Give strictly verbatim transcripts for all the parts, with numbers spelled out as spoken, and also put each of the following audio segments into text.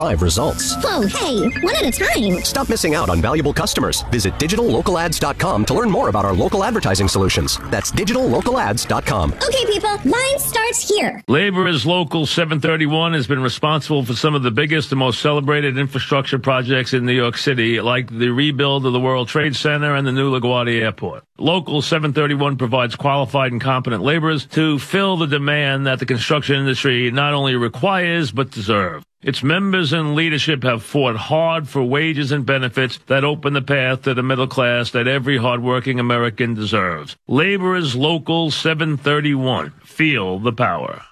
Live results. Whoa, hey, one at a time. Stop missing out on valuable customers. Visit digital local ads dot com to learn more about our local advertising solutions. That's digital local ads dot com. Okay, people, mine starts here. Laborers Local seven thirty-one has been responsible for some of the biggest and most celebrated infrastructure projects in New York City, like the rebuild of the World Trade Center and the new LaGuardia Airport. Local seven thirty-one provides qualified and competent laborers to fill the demand that the construction industry not only requires but deserves. Its members and leadership have fought hard for wages and benefits that open the path to the middle class that every hardworking American deserves. Laborers Local seven thirty-one. Feel the power.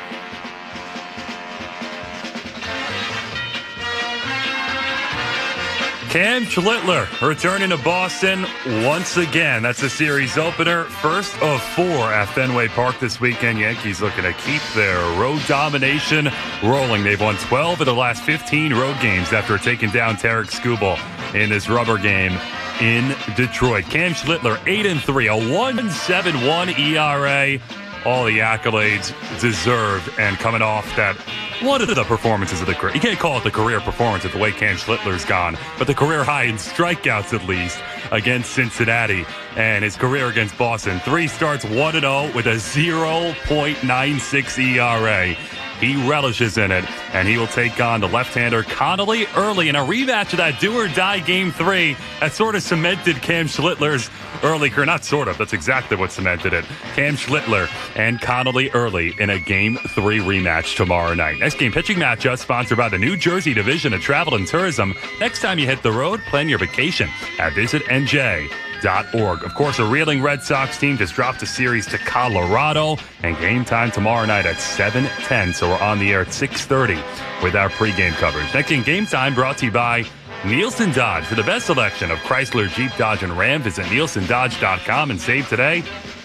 Cam Schlittler returning to Boston once again. That's the series opener. First of four at Fenway Park this weekend. Yankees looking to keep their road domination rolling. They've won twelve of the last fifteen road games after taking down Tarek Skubal in this rubber game in Detroit. Cam Schlittler, eight and three, a one point seven one E R A. All the accolades deserved, and coming off that, one of the performances of the career. You can't call it the career performance with the way Cam Schlittler's gone, but the career high in strikeouts at least against Cincinnati, and his career against Boston. Three starts, one and oh with a zero point nine six E R A. He relishes in it, and he will take on the left-hander Connolly early in a rematch of that do-or-die Game three that sort of cemented Cam Schlittler's early career. Not sort of, that's exactly what cemented it. Cam Schlittler and Connolly early in a Game three rematch tomorrow night. Next game pitching matchup sponsored by the New Jersey Division of Travel and Tourism. Next time you hit the road, plan your vacation at visit N J dot org. Of course, a reeling Red Sox team just dropped a series to Colorado, and game time tomorrow night at seven ten. So we're on the air at six thirty with our pregame coverage. Next in Game Time brought to you by Nielsen Dodge. For the best selection of Chrysler, Jeep, Dodge, and Ram, visit Nielsen Dodge dot com and save today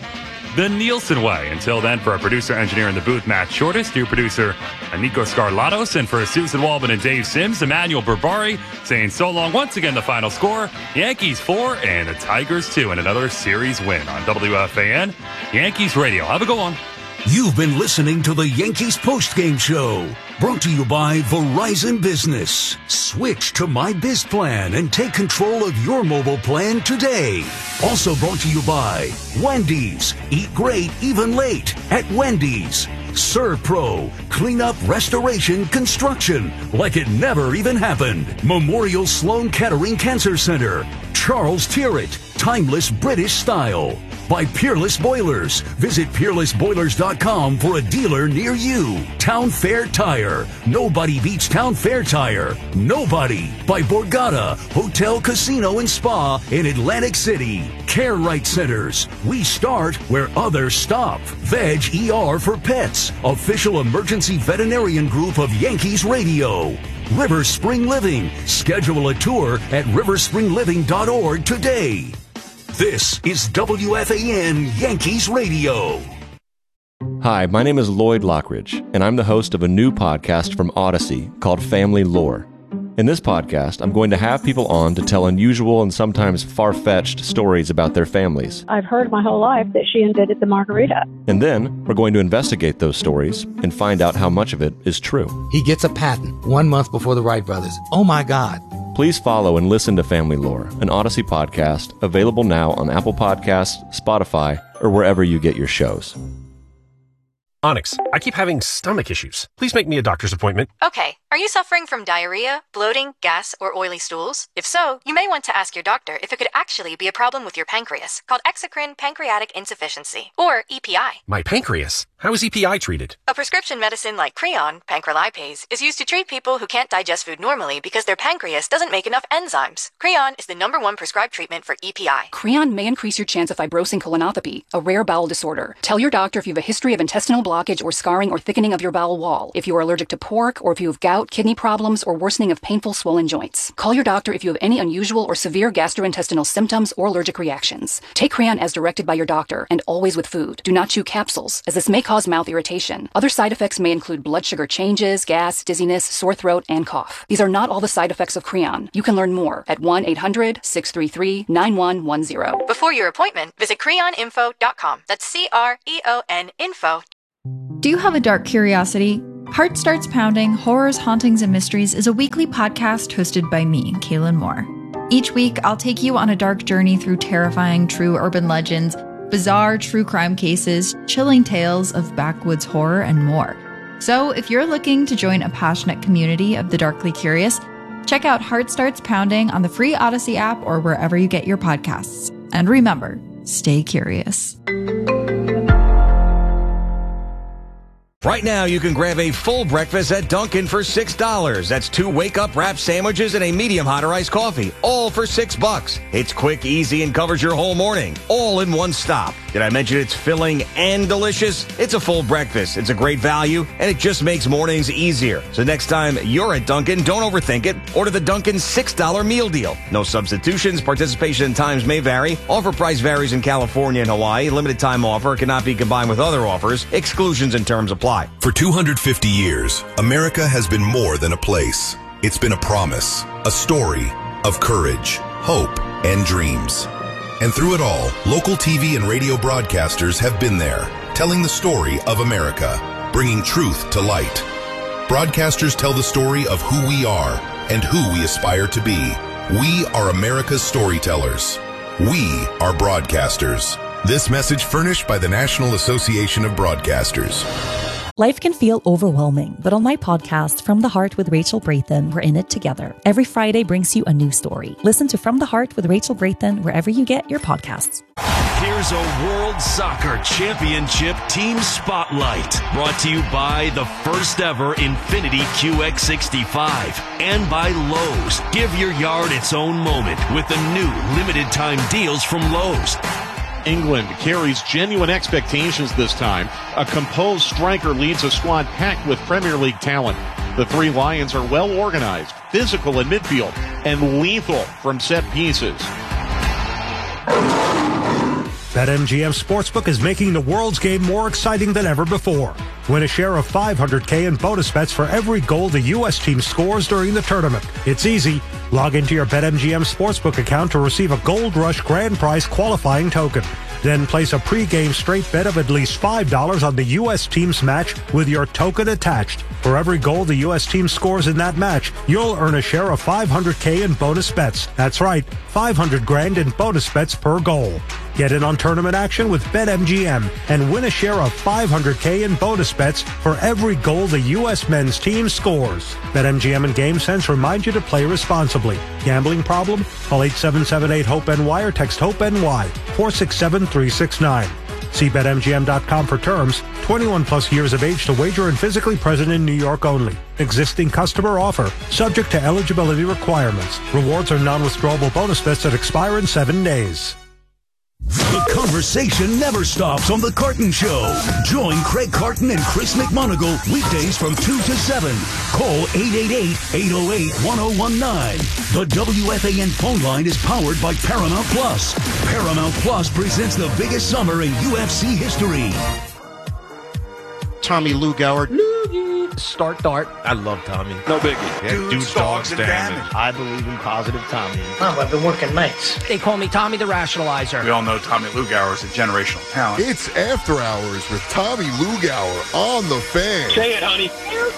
the Nielsen way. Until then, for our producer, engineer in the booth, Matt Shortest, your producer, Nico Scarlatos, and for Susan Waldman and Dave Sims, Emmanuel Berbari, saying so long. Once again, the final score, Yankees four and the Tigers two, and another series win on W F A N Yankees Radio. Have a go on. You've been listening to the Yankees postgame show, brought to you by Verizon Business. Switch to My Biz Plan and take control of your mobile plan today. Also brought to you by Wendy's. Eat great, even late at Wendy's. ServPro, cleanup, restoration, construction, like it never even happened. Memorial Sloan Kettering Cancer Center. Charles Tyrrett, timeless British style. By Peerless Boilers. Visit peerless boilers dot com for a dealer near you. Town Fair Tire. Nobody beats Town Fair Tire. Nobody. By Borgata, Hotel, Casino, and Spa in Atlantic City. Care Right Centers. We start where others stop. Veg E R for Pets. Official emergency veterinarian group of Yankees Radio. River Spring Living. Schedule a tour at river spring living dot org today. This is W F A N Yankees Radio. Hi, my name is Lloyd Lockridge, and I'm the host of a new podcast from Odyssey called Family Lore. In this podcast, I'm going to have people on to tell unusual and sometimes far-fetched stories about their families. I've heard my whole life that she invented the margarita. And then we're going to investigate those stories and find out how much of it is true. He gets a patent one month before the Wright brothers. Oh my God. Please follow and listen to Family Lore, an Odyssey podcast, available now on Apple Podcasts, Spotify, or wherever you get your shows. Onyx, I keep having stomach issues. Please make me a doctor's appointment. Okay. Are you suffering from diarrhea, bloating, gas, or oily stools? If so, you may want to ask your doctor if it could actually be a problem with your pancreas, called exocrine pancreatic insufficiency, or E P I. My pancreas? How is E P I treated? A prescription medicine like Creon, pancrelipase, is used to treat people who can't digest food normally because their pancreas doesn't make enough enzymes. Creon is the number one prescribed treatment for E P I. Creon may increase your chance of fibrosing colonopathy, a rare bowel disorder. Tell your doctor if you have a history of intestinal blockage or scarring or thickening of your bowel wall, if you are allergic to pork, or if you have gout, kidney problems, or worsening of painful swollen joints. Call your doctor if you have any unusual or severe gastrointestinal symptoms or allergic reactions. Take Creon as directed by your doctor, and always with food. Do not chew capsules, as this may cause mouth irritation. Other side effects may include blood sugar changes, gas, dizziness, sore throat, and cough. These are not all the side effects of Creon. You can learn more at one eight hundred six three three nine one one zero. Before your appointment, visit creon info dot com. That's C R E O N info. Do you have a dark curiosity? Heart Starts Pounding, Horrors, Hauntings, and Mysteries is a weekly podcast hosted by me, Kaylin Moore. Each week, I'll take you on a dark journey through terrifying true urban legends, bizarre true crime cases, chilling tales of backwoods horror, and more. So if you're looking to join a passionate community of the darkly curious, check out Heart Starts Pounding on the free Odyssey app or wherever you get your podcasts. And remember, stay curious. Right now, you can grab a full breakfast at Dunkin' for six dollars. That's two wake-up wrap sandwiches and a medium hot or iced coffee, all for six bucks. It's quick, easy, and covers your whole morning, all in one stop. Did I mention it's filling and delicious? It's a full breakfast. It's a great value, and it just makes mornings easier. So next time you're at Dunkin', don't overthink it. Order the Dunkin' six dollar meal deal. No substitutions. Participation in times may vary. Offer price varies in California and Hawaii. Limited time offer cannot be combined with other offers. Exclusions and terms apply. For two hundred fifty years, America has been more than a place. It's been a promise, a story of courage, hope, and dreams. And through it all, local T V and radio broadcasters have been there, telling the story of America, bringing truth to light. Broadcasters tell the story of who we are and who we aspire to be. We are America's storytellers. We are broadcasters. This message furnished by the National Association of Broadcasters. Life can feel overwhelming, but on my podcast, From the Heart with Rachel Braithen, we're in it together. Every Friday brings you a new story. Listen to From the Heart with Rachel Braithen wherever you get your podcasts. Here's a World Soccer Championship Team Spotlight, brought to you by the first ever Infiniti Q X sixty-five and by Lowe's. Give your yard its own moment with the new limited time deals from Lowe's. England carries genuine expectations this time. A composed striker leads a squad packed with Premier League talent. The three Lions are well organized, physical in midfield, and lethal from set pieces. BetMGM Sportsbook is making the world's game more exciting than ever before. Win a share of five hundred K in bonus bets for every goal the U S team scores during the tournament. It's easy. Log into your BetMGM Sportsbook account to receive a Gold Rush Grand Prize qualifying token. Then place a pregame straight bet of at least five dollars on the U S team's match with your token attached. For every goal the U S team scores in that match, you'll earn a share of five hundred K in bonus bets. That's right, five hundred grand in bonus bets per goal. Get in on tournament action with BetMGM and win a share of five hundred K in bonus bets for every goal the U S men's team scores. BetMGM and GameSense remind you to play responsibly. Gambling problem? Call eight seven seven eight HOPE N Y or text HOPE-NY four six seven three six nine. See Bet M G M dot com for terms. twenty-one plus years of age to wager and physically present in New York only. Existing customer offer. Subject to eligibility requirements. Rewards are non-withdrawable bonus bets that expire in seven days. The conversation never stops on The Carton Show. Join Craig Carton and Chris McMonagle weekdays from two to seven. Call eight eight eight, eight oh eight, one oh one nine. The W F A N phone line is powered by Paramount Plus. Paramount Plus presents the biggest summer in U F C history. Tommy Lugauer. Loogie. Start dart. I love Tommy. No biggie. Yeah, dudes, dudes, dogs, and damage. damage. I believe in positive Tommy. Oh, I've been working nights. They call me Tommy the Rationalizer. We all know Tommy Lugauer is a generational talent. It's After Hours with Tommy Lugauer on The Fan. Say it, honey.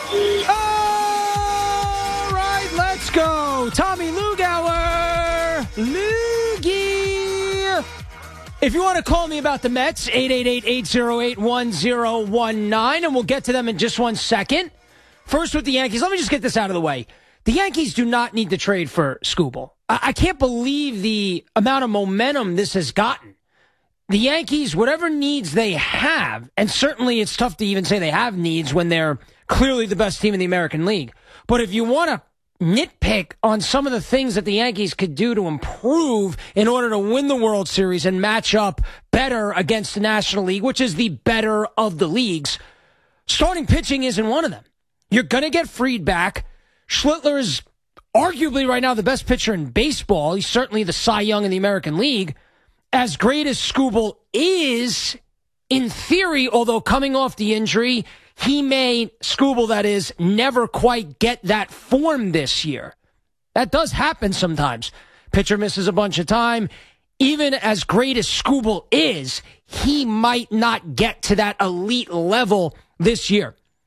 All right, let's go. Tommy Lugauer. Loogie. If you want to call me about the Mets, eight eight eight, eight oh eight, one oh one nine, and we'll get to them in just one second. First with the Yankees, let me just get this out of the way. The Yankees do not need to trade for Skubal. I, I can't believe the amount of momentum this has gotten. The Yankees, whatever needs they have, and certainly it's tough to even say they have needs when they're clearly the best team in the American League. But if you want to nitpick on some of the things that the Yankees could do to improve in order to win the World Series and match up better against the National League, which is the better of the leagues, starting pitching isn't one of them. You're going to get Fried back. Schlittler is arguably right now the best pitcher in baseball. He's certainly the Cy Young in the American League. As great as Skubal is, in theory, although coming off the injury, he may, Skubal that is, never quite get that form this year. That does happen sometimes. Pitcher misses a bunch of time. Even as great as Skubal is, he might not get to that elite level this year.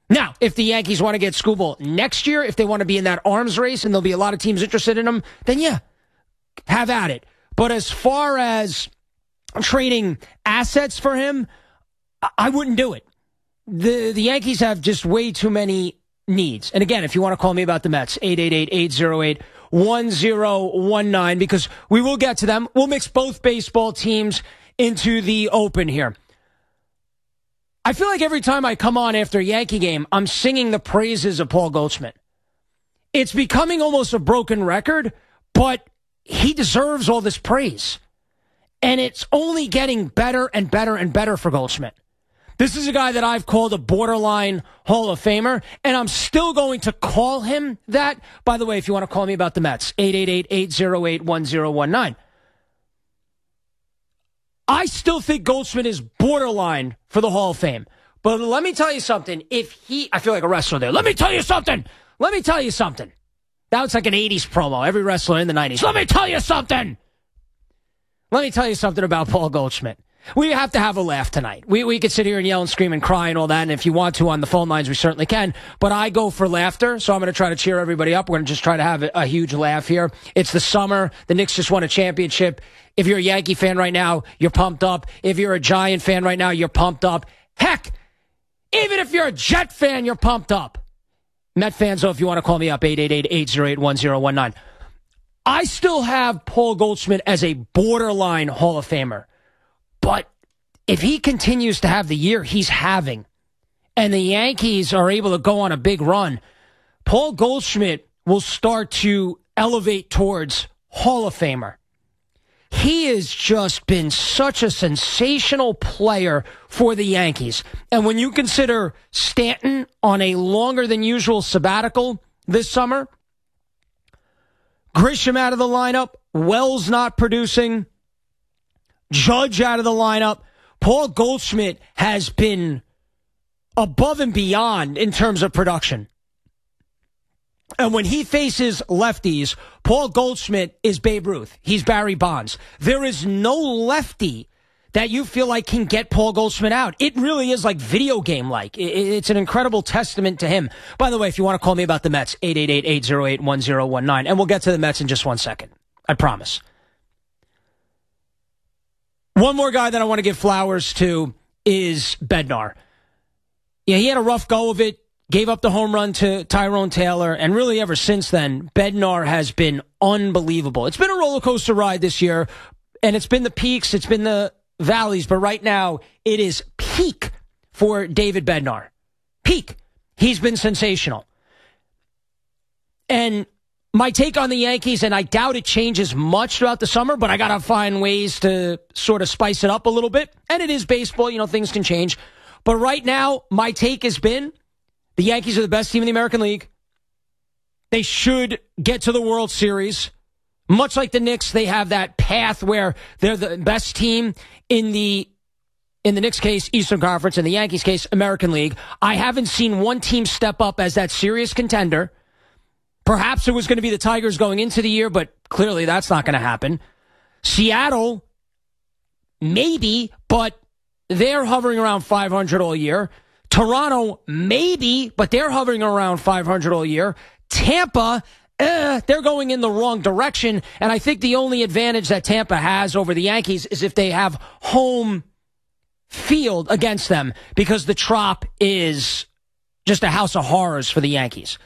Now, if the Yankees want to get Skubal next year, if they want to be in that arms race and there'll be a lot of teams interested in him, then yeah, have at it. But as far as trading assets for him, I wouldn't do it. The the Yankees have just way too many needs. And again, if you want to call me about the Mets, eight eight eight, eight oh eight, one oh one nine, because we will get to them. We'll mix both baseball teams into the open here. I feel like every time I come on after a Yankee game, I'm singing the praises of Paul Goldschmidt. It's becoming almost a broken record, but he deserves all this praise. And it's only getting better and better and better for Goldschmidt. This is a guy that I've called a borderline Hall of Famer, and I'm still going to call him that. By the way, if you want to call me about the Mets, eight eight eight, eight oh eight, one oh one nine. I still think Goldschmidt is borderline for the Hall of Fame. But let me tell you something. If he, I feel like a wrestler there. Let me tell you something. Let me tell you something. That was like an eighties promo. Every wrestler in the nineties. Let me tell you something. Let me tell you something about Paul Goldschmidt. We have to have a laugh tonight. We we could sit here and yell and scream and cry and all that, and if you want to on the phone lines, we certainly can. But I go for laughter, so I'm going to try to cheer everybody up. We're going to just try to have a, a huge laugh here. It's the summer. The Knicks just won a championship. If you're a Yankee fan right now, you're pumped up. If you're a Giant fan right now, you're pumped up. Heck, even if you're a Jet fan, you're pumped up. Met fans, though, if you want to call me up, eight eight eight, eight oh eight, one oh one nine. I still have Paul Goldschmidt as a borderline Hall of Famer. But if he continues to have the year he's having and the Yankees are able to go on a big run, Paul Goldschmidt will start to elevate towards Hall of Famer. He has just been such a sensational player for the Yankees. And when you consider Stanton on a longer than usual sabbatical this summer, Grisham out of the lineup, Wells not producing, Judge out of the lineup, Paul Goldschmidt has been above and beyond in terms of production. And when he faces lefties, Paul Goldschmidt is Babe Ruth. He's Barry Bonds. There is no lefty that you feel like can get Paul Goldschmidt out. It really is like video game-like. It's an incredible testament to him. By the way, if you want to call me about the Mets, eight eight eight, eight oh eight, one oh one nine. And we'll get to the Mets in just one second. I promise. One more guy that I want to give flowers to is Bednar. Yeah, he had a rough go of it, gave up the home run to Tyrone Taylor, and really ever since then, Bednar has been unbelievable. It's been a roller coaster ride this year, and it's been the peaks, it's been the valleys, but right now it is peak for David Bednar. Peak. He's been sensational. And my take on the Yankees, and I doubt it changes much throughout the summer, but I got to find ways to sort of spice it up a little bit. And it is baseball, you know, things can change. But right now, my take has been the Yankees are the best team in the American League. They should get to the World Series. Much like the Knicks, they have that path where they're the best team in the, in the Knicks case, Eastern Conference, in the Yankees case, American League. I haven't seen one team step up as that serious contender. Perhaps it was going to be the Tigers going into the year, but clearly that's not going to happen. Seattle, maybe, but they're hovering around five hundred all year. Toronto, maybe, but they're hovering around five hundred all year. Tampa, eh, they're going in the wrong direction. And I think the only advantage that Tampa has over the Yankees is if they have home field against them, because the Trop is just a house of horrors for the Yankees.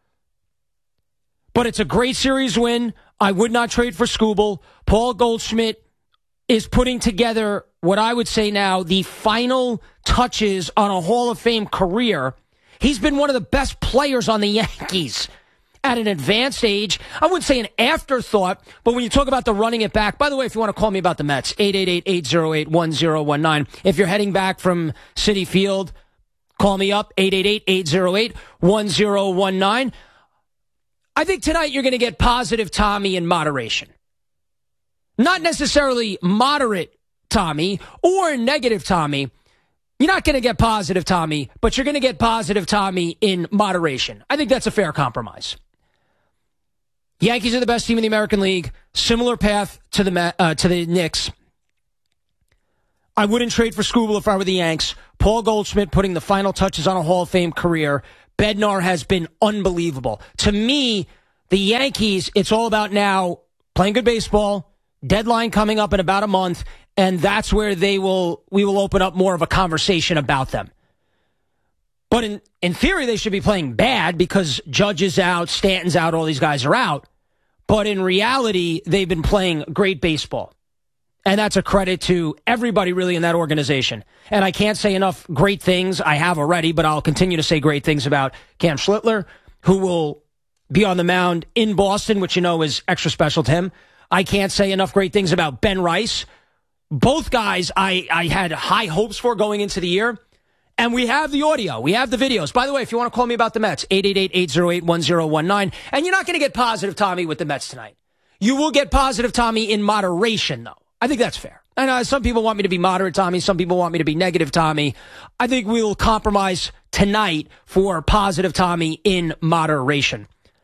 But it's a great series win. I would not trade for Skubal. Paul Goldschmidt is putting together what I would say now the final touches on a Hall of Fame career. He's been one of the best players on the Yankees at an advanced age. I wouldn't say an afterthought, but when you talk about the running it back, by the way, if you want to call me about the Mets, eight eight eight, eight oh eight, one oh one nine. If you're heading back from Citi Field, call me up, eight eight eight, eight oh eight, one oh one nine. I think tonight you're going to get positive Tommy in moderation. Not necessarily moderate Tommy or negative Tommy. You're not going to get positive Tommy, but you're going to get positive Tommy in moderation. I think that's a fair compromise. Yankees are the best team in the American League. Similar path to the uh, to the Knicks. I wouldn't trade for Skubal if I were the Yanks. Paul Goldschmidt putting the final touches on a Hall of Fame career. Bednar has been unbelievable. To me, the Yankees, it's all about now playing good baseball, deadline coming up in about a month, and that's where they will we will open up more of a conversation about them. But in, in theory, they should be playing bad because Judge is out, Stanton's out, all these guys are out. But in reality, they've been playing great baseball. And that's a credit to everybody really in that organization. And I can't say enough great things. I have already, but I'll continue to say great things about Cam Schlittler, who will be on the mound in Boston, which you know is extra special to him. I can't say enough great things about Ben Rice. Both guys I, I had high hopes for going into the year. And we have the audio. We have the videos. By the way, if you want to call me about the Mets, eight eight eight, eight oh eight, one oh one nine. And you're not going to get positive Tommy with the Mets tonight. You will get positive Tommy in moderation, though. I think that's fair. I know some people want me to be moderate Tommy. Some people want me to be negative Tommy. I think we will compromise tonight for positive Tommy in moderation.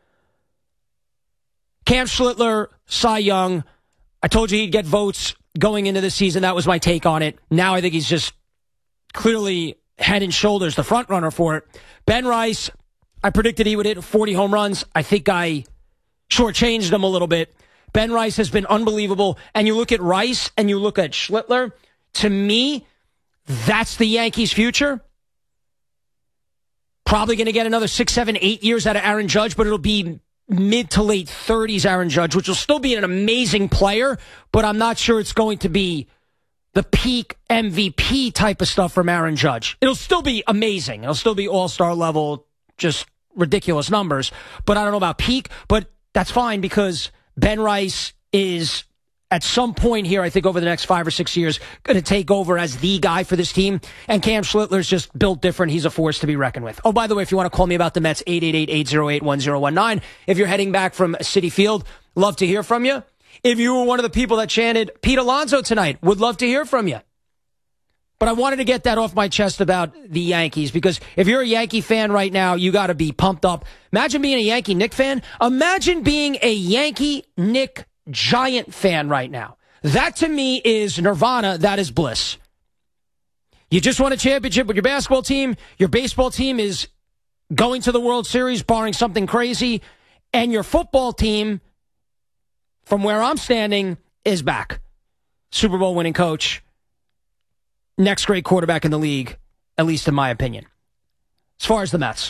Cam Schlittler, Cy Young. I told you he'd get votes going into the season. That was my take on it. Now I think he's just clearly head and shoulders the front runner for it. Ben Rice, I predicted he would hit forty home runs. I think I shortchanged him a little bit. Ben Rice has been unbelievable. And you look at Rice and you look at Schlittler. To me, that's the Yankees' future. Probably going to get another six, seven, eight years out of Aaron Judge, but it'll be mid to late thirties Aaron Judge, which will still be an amazing player, but I'm not sure it's going to be the peak M V P type of stuff from Aaron Judge. It'll still be amazing. It'll still be all-star level, just ridiculous numbers. But I don't know about peak, but that's fine because Ben Rice is, at some point here, I think over the next five or six years, going to take over as the guy for this team. And Cam Schlittler's just built different. He's a force to be reckoned with. Oh, by the way, if you want to call me about the Mets, eight eight eight, eight oh eight, one oh one nine. If you're heading back from Citi Field, love to hear from you. If you were one of the people that chanted Pete Alonso tonight, would love to hear from you. But I wanted to get that off my chest about the Yankees, because if you're a Yankee fan right now, you got to be pumped up. Imagine being a Yankee Knick fan. Imagine being a Yankee Knick Giant fan right now. That to me is nirvana. That is bliss. You just won a championship with your basketball team. Your baseball team is going to the World Series, barring something crazy. And your football team, from where I'm standing, is back. Super Bowl winning coach. Next great quarterback in the league, at least in my opinion. As far as the Mets.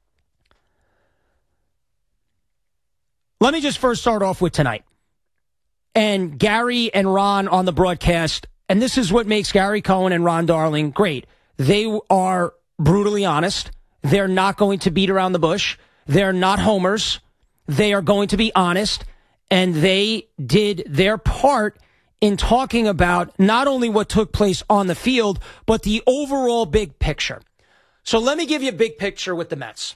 Let me just first start off with tonight. And Gary and Ron on the broadcast, and this is what makes Gary Cohen and Ron Darling great. They are brutally honest. They're not going to beat around the bush. They're not homers. They are going to be honest. And they did their part in talking about not only what took place on the field, but the overall big picture. So let me give you a big picture with the Mets.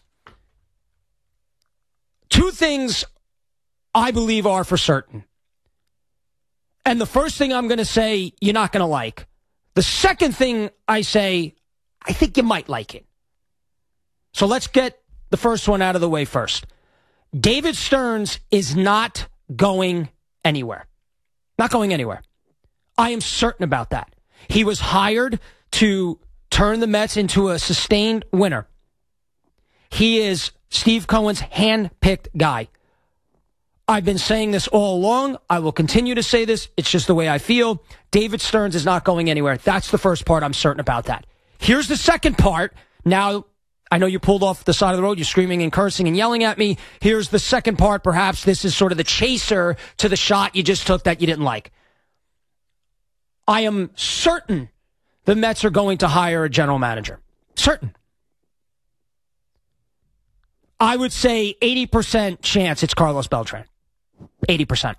Two things I believe are for certain. And the first thing I'm going to say, you're not going to like. The second thing I say, I think you might like it. So let's get the first one out of the way first. David Stearns is not going anywhere. Not going anywhere. I am certain about that. He was hired to turn the Mets into a sustained winner. He is Steve Cohen's hand-picked guy. I've been saying this all along. I will continue to say this. It's just the way I feel. David Stearns is not going anywhere. That's the first part. I'm certain about that. Here's the second part. Now, I know you pulled off the side of the road. You're screaming and cursing and yelling at me. Here's the second part. Perhaps this is sort of the chaser to the shot you just took that you didn't like. I am certain the Mets are going to hire a general manager. Certain. I would say eighty percent chance it's Carlos Beltran. eighty percent.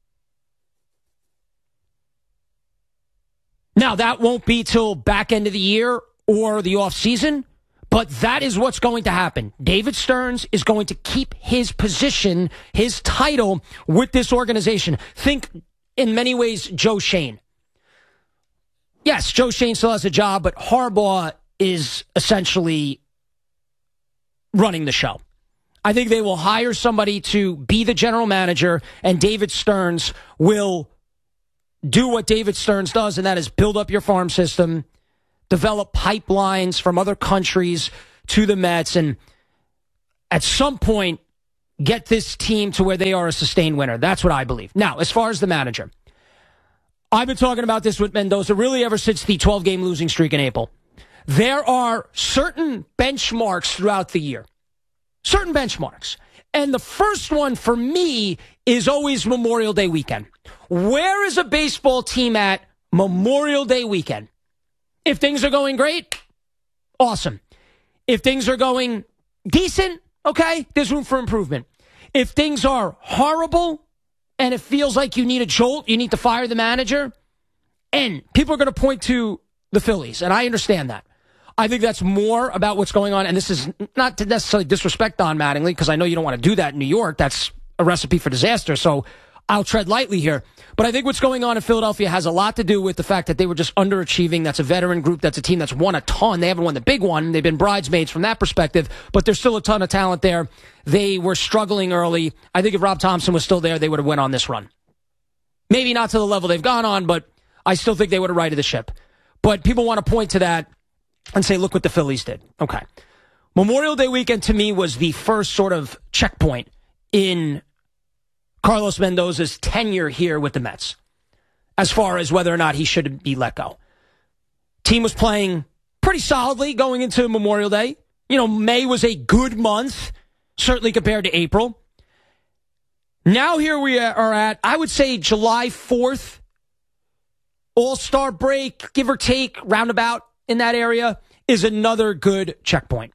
Now, that won't be till back end of the year or the offseason. But that is what's going to happen. David Stearns is going to keep his position, his title with this organization. Think, in many ways, Joe Schoen. Yes, Joe Schoen still has a job, but Harbaugh is essentially running the show. I think they will hire somebody to be the general manager, and David Stearns will do what David Stearns does, and that is build up your farm system, develop pipelines from other countries to the Mets, and at some point get this team to where they are a sustained winner. That's what I believe. Now, as far as the manager, I've been talking about this with Mendoza really ever since the twelve-game losing streak in April. There are certain benchmarks throughout the year. Certain benchmarks. And the first one for me is always Memorial Day weekend. Where is a baseball team at Memorial Day weekend? If things are going great, awesome. If things are going decent, okay, there's room for improvement. If things are horrible and it feels like you need a jolt, you need to fire the manager, and people are going to point to the Phillies, and I understand that. I think that's more about what's going on, and this is not to necessarily disrespect Don Mattingly, because I know you don't want to do that in New York. That's a recipe for disaster, so I'll tread lightly here. But I think what's going on in Philadelphia has a lot to do with the fact that they were just underachieving. That's a veteran group. That's a team that's won a ton. They haven't won the big one. They've been bridesmaids from that perspective, but there's still a ton of talent there. They were struggling early. I think if Rob Thompson was still there, they would have went on this run. Maybe not to the level they've gone on, but I still think they would have righted the ship. But people want to point to that and say, look what the Phillies did. Okay. Memorial Day weekend to me was the first sort of checkpoint in Carlos Mendoza's tenure here with the Mets, as far as whether or not he should be let go. Team was playing pretty solidly going into Memorial Day. You know, May was a good month, certainly compared to April. Now here we are at, I would say, July fourth, All-Star break, give or take, roundabout in that area, is another good checkpoint.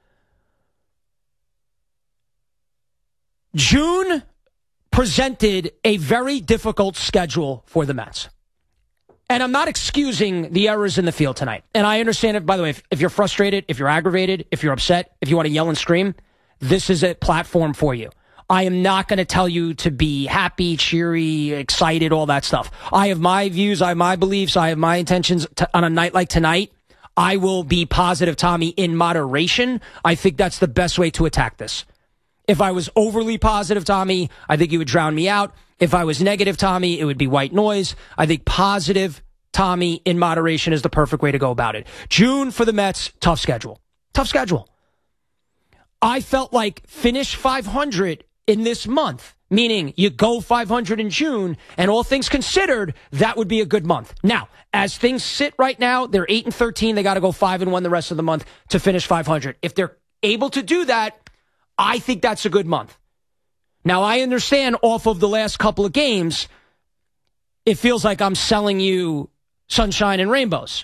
June presented a very difficult schedule for the Mets. And I'm not excusing the errors in the field tonight. And I understand it, by the way, if, if you're frustrated, if you're aggravated, if you're upset, if you want to yell and scream, this is a platform for you. I am not going to tell you to be happy, cheery, excited, all that stuff. I have my views, I have my beliefs, I have my intentions to, on a night like tonight. I will be positive, Tommy, in moderation. I think that's the best way to attack this. If I was overly positive, Tommy, I think you would drown me out. If I was negative, Tommy, it would be white noise. I think positive, Tommy, in moderation is the perfect way to go about it. June for the Mets, tough schedule. Tough schedule. I felt like finish five hundred in this month, meaning you go five hundred in June, and all things considered, that would be a good month. Now, as things sit right now, they're eight and thirteen. They got to go five and one the rest of the month to finish five hundred. If they're able to do that, I think that's a good month. Now, I understand off of the last couple of games, it feels like I'm selling you sunshine and rainbows.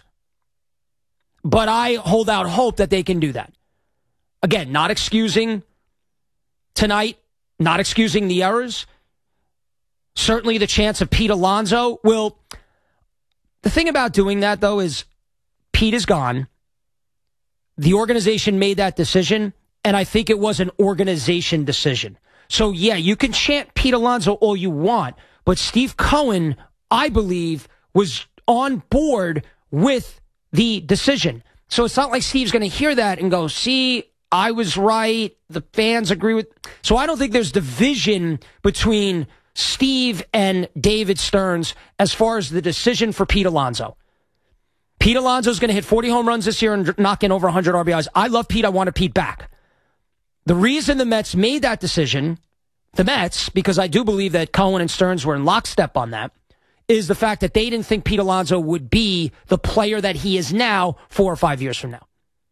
But I hold out hope that they can do that. Again, not excusing tonight, not excusing the errors. Certainly the chance of Pete Alonso will. The thing about doing that, though, is Pete is gone. The organization made that decision. And I think it was an organization decision. So, yeah, you can chant Pete Alonso all you want, but Steve Cohen, I believe, was on board with the decision. So it's not like Steve's going to hear that and go, see, I was right, the fans agree with. So I don't think there's division between Steve and David Stearns as far as the decision for Pete Alonso. Pete Alonso's going to hit forty home runs this year and knock in over one hundred R B Is. I love Pete. I want Pete back. The reason the Mets made that decision, the Mets, because I do believe that Cohen and Stearns were in lockstep on that, is the fact that they didn't think Pete Alonso would be the player that he is now four or five years from now.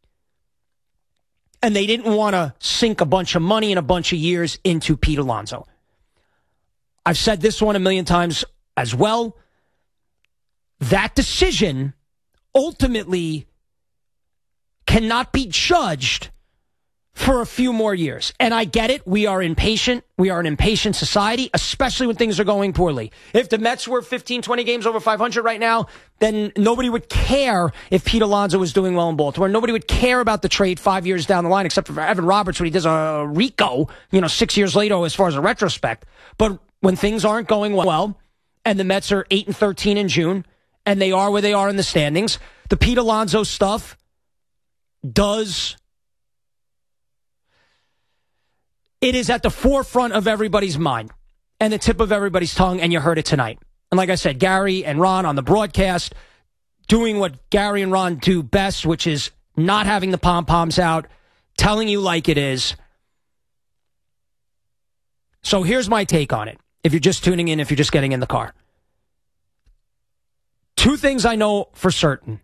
And they didn't want to sink a bunch of money and a bunch of years into Pete Alonso. I've said this one a million times as well. That decision ultimately cannot be judged for a few more years. And I get it. We are impatient. We are an impatient society, especially when things are going poorly. If the Mets were fifteen, twenty games over five hundred right now, then nobody would care if Pete Alonso was doing well in Baltimore. Nobody would care about the trade five years down the line, except for Evan Roberts when he does a Rico, you know, six years later as far as a retrospect. But when things aren't going well, and the Mets are eight and thirteen in June, and they are where they are in the standings, the Pete Alonso stuff does... It is at the forefront of everybody's mind and the tip of everybody's tongue, and you heard it tonight. And like I said, Gary and Ron on the broadcast doing what Gary and Ron do best, which is not having the pom-poms out, telling you like it is. So here's my take on it. If you're just tuning in, if you're just getting in the car. Two things I know for certain.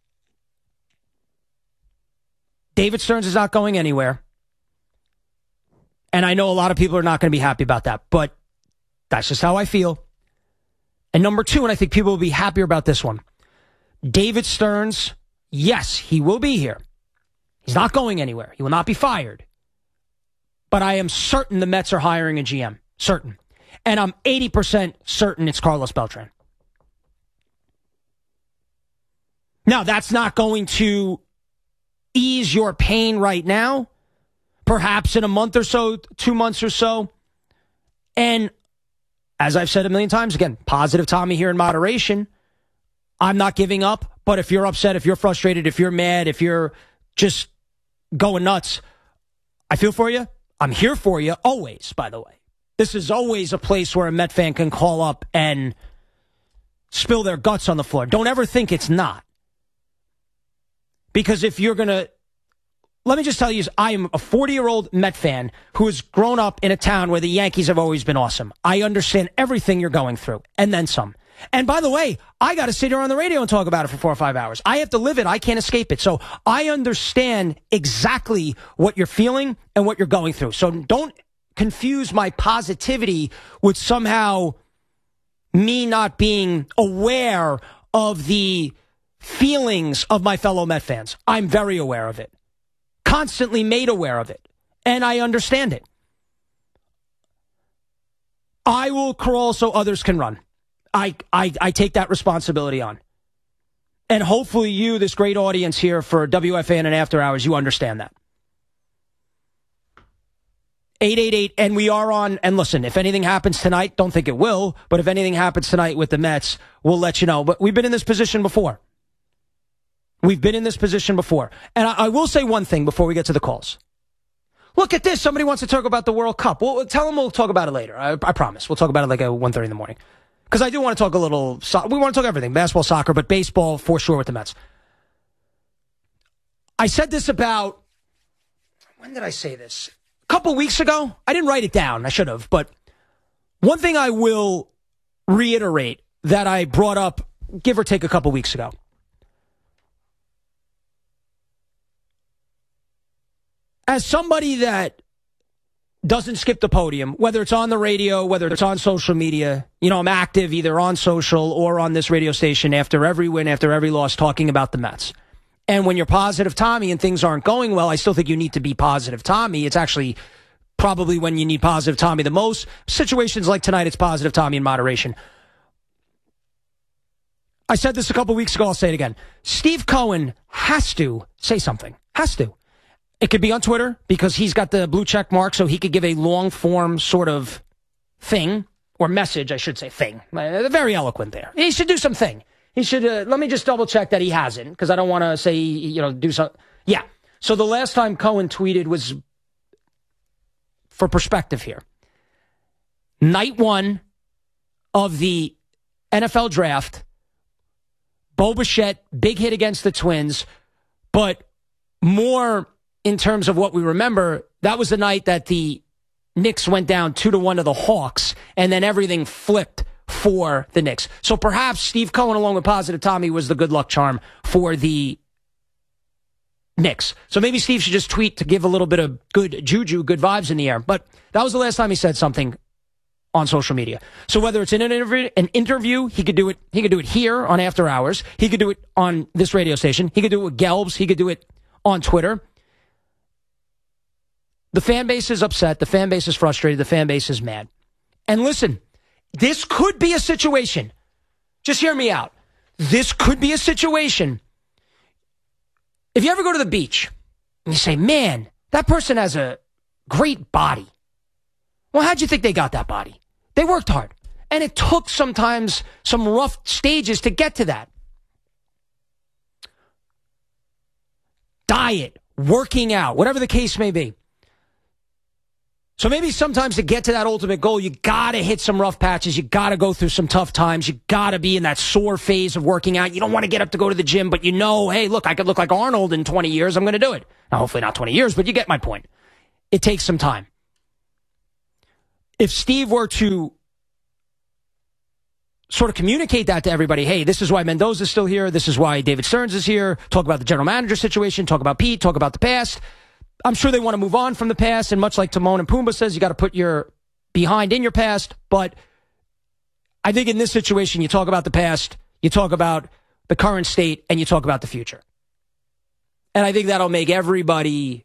David Stearns is not going anywhere. And I know a lot of people are not going to be happy about that, but that's just how I feel. And number two, and I think people will be happier about this one. David Stearns, yes, he will be here. He's not going anywhere. He will not be fired. But I am certain the Mets are hiring a G M. Certain. And I'm eighty percent certain it's Carlos Beltran. Now, that's not going to ease your pain right now. Perhaps in a month or so, two months or so. And as I've said a million times, again, positive Tommy here in moderation. I'm not giving up, but if you're upset, if you're frustrated, if you're mad, if you're just going nuts, I feel for you. I'm here for you always, by the way. This is always a place where a Met fan can call up and spill their guts on the floor. Don't ever think it's not. Because if you're going to, let me just tell you, I am a forty-year-old Met fan who has grown up in a town where the Yankees have always been awesome. I understand everything you're going through, and then some. And by the way, I got to sit here on the radio and talk about it for four or five hours. I have to live it. I can't escape it. So I understand exactly what you're feeling and what you're going through. So don't confuse my positivity with somehow me not being aware of the feelings of my fellow Met fans. I'm very aware of it. Constantly made aware of it. And I understand it. I will crawl so others can run. I, I, I take that responsibility on. And hopefully you, this great audience here for W F A N and After Hours, you understand that. eight eight eight, and we are on, and listen, if anything happens tonight, don't think it will, but if anything happens tonight with the Mets, we'll let you know. But we've been in this position before. We've been in this position before. And I, I will say one thing before we get to the calls. Look at this. Somebody wants to talk about the World Cup. Well, tell them we'll talk about it later. I, I promise. We'll talk about it like at one thirty in the morning. Because I do want to talk a little, so- we want to talk everything, basketball, soccer, but baseball for sure with the Mets. I said this about, when did I say this? A couple weeks ago. I didn't write it down. I should have. But one thing I will reiterate that I brought up, give or take a couple weeks ago. As somebody that doesn't skip the podium, whether it's on the radio, whether it's on social media, you know, I'm active either on social or on this radio station after every win, after every loss, talking about the Mets. And when you're positive Tommy and things aren't going well, I still think you need to be positive Tommy. It's actually probably when you need positive Tommy the most. Situations like tonight, it's positive Tommy in moderation. I said this a couple weeks ago, I'll say it again. Steve Cohen has to say something. Has to. It could be on Twitter because he's got the blue check mark, so he could give a long-form sort of thing, or message, I should say, thing. Uh, very eloquent there. He should do something. He should, uh, let me just double-check that he hasn't, because I don't want to say, you know, do something. Yeah. So the last time Cohen tweeted was, for perspective here, night one of the N F L draft, Bo Bichette, big hit against the Twins, but more in terms of what we remember, that was the night that the Knicks went down two to one to the Hawks, and then everything flipped for the Knicks. So perhaps Steve Cohen, along with Positive Tommy, was the good luck charm for the Knicks. So maybe Steve should just tweet to give a little bit of good juju, good vibes in the air. But that was the last time he said something on social media. So whether it's in an interview, an interview, he could do it. He could do it here on After Hours. He could do it on this radio station. He could do it with Gelbs. He could do it on Twitter. The fan base is upset. The fan base is frustrated. The fan base is mad. And listen, this could be a situation. Just hear me out. This could be a situation. If you ever go to the beach and you say, man, that person has a great body. Well, how'd you think they got that body? They worked hard. And it took sometimes some rough stages to get to that. Diet, working out, whatever the case may be. So maybe sometimes to get to that ultimate goal, you got to hit some rough patches. You got to go through some tough times. You got to be in that sore phase of working out. You don't want to get up to go to the gym, but you know, hey, look, I could look like Arnold in twenty years. I'm going to do it. Now, hopefully not twenty years, but you get my point. It takes some time. If Steve were to sort of communicate that to everybody, hey, this is why Mendoza's still here. This is why David Stearns is here. Talk about the general manager situation. Talk about Pete. Talk about the past. I'm sure they want to move on from the past, and much like Timon and Pumbaa says, you got to put your behind in your past. But I think in this situation, you talk about the past, you talk about the current state, and you talk about the future. And I think that'll make everybody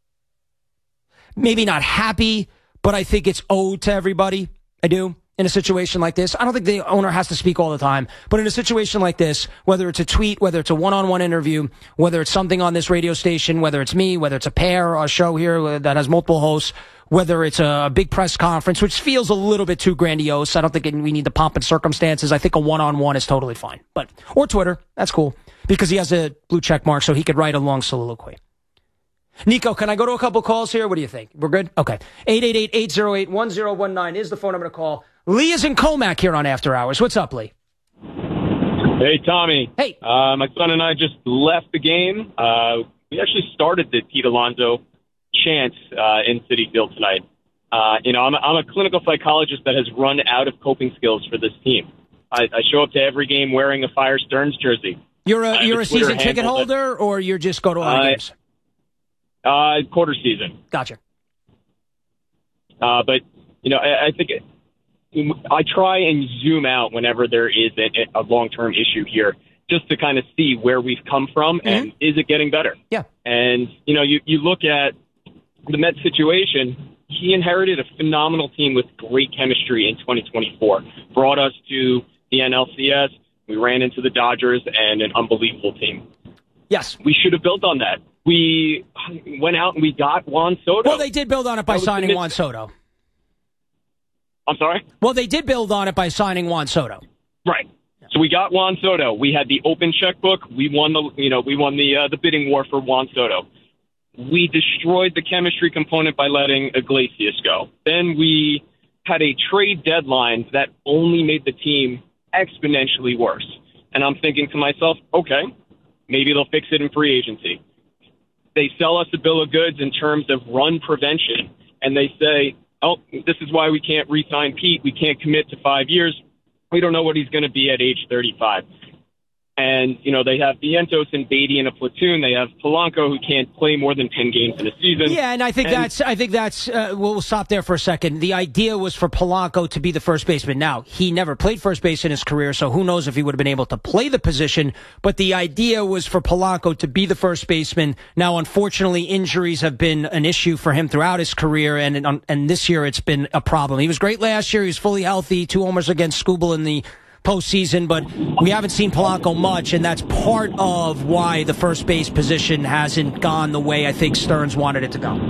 maybe not happy, but I think it's owed to everybody. I do. In a situation like this, I don't think the owner has to speak all the time, but in a situation like this, whether it's a tweet, whether it's a one-on-one interview, whether it's something on this radio station, whether it's me, whether it's a pair or a show here that has multiple hosts, whether it's a big press conference, which feels a little bit too grandiose. I don't think we need the pomp and circumstances. I think a one-on-one is totally fine. But or Twitter, that's cool, because he has a blue check mark, so he could write a long soliloquy. Nico, can I go to a couple calls here? What do you think? We're good? Okay. eight eight eight, eight oh eight, one oh one nine is the phone number to call. Lee is in Comac here on After Hours. What's up, Lee? Hey, Tommy. Hey. Uh, my son and I just left the game. Uh, we actually started the Pete Alonso chant uh, in Citi Field tonight. Uh, you know, I'm a, I'm a clinical psychologist that has run out of coping skills for this team. I, I show up to every game wearing a Fire Stearns jersey. You're a, you're a, a season ticket holder, or you just go to all the uh, games? Uh, quarter season. Gotcha. Uh, but, you know, I, I think... It, I try and zoom out whenever there is a, a long-term issue here, just to kind of see where we've come from mm-hmm. and is it getting better? Yeah. And, you know, you, you look at the Mets situation, he inherited a phenomenal team with great chemistry in twenty twenty-four, brought us to the N L C S, we ran into the Dodgers and an unbelievable team. Yes. We should have built on that. We went out and we got Juan Soto. Well, they did build on it by signing Juan Soto. I'm sorry? Well, they did build on it by signing Juan Soto. Right. So we got Juan Soto. We had the open checkbook. We won the, you know, we won the uh, the bidding war for Juan Soto. We destroyed the chemistry component by letting Iglesias go. Then we had a trade deadline that only made the team exponentially worse. And I'm thinking to myself, okay, maybe they'll fix it in free agency. They sell us a bill of goods in terms of run prevention, and they say, oh, this is why we can't re-sign Pete. We can't commit to five years. We don't know what he's going to be at age thirty-five. And, you know, they have Vientos and Beatty in a platoon. They have Polanco, who can't play more than ten games in a season. Yeah, and I think and, that's, I think that's, uh, we'll stop there for a second. The idea was for Polanco to be the first baseman. Now, he never played first base in his career, so who knows if he would have been able to play the position. But the idea was for Polanco to be the first baseman. Now, unfortunately, injuries have been an issue for him throughout his career, and, and this year it's been a problem. He was great last year. He was fully healthy, two homers against Skubal in the postseason, but we haven't seen Polanco much, and that's part of why the first base position hasn't gone the way I think Stearns wanted it to go.